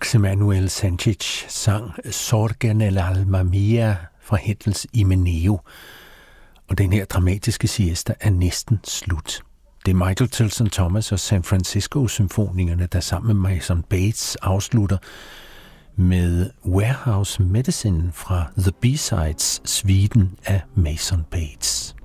Max Emanuel Sanchez sang Sorgen el alma mia fra Händels Imeneo, og den her dramatiske siesta er næsten slut. Det er Michael Tilson Thomas og San Francisco-symfonierne, der sammen med Mason Bates afslutter med Warehouse Medicine fra The B-Sides-suiten af Mason Bates.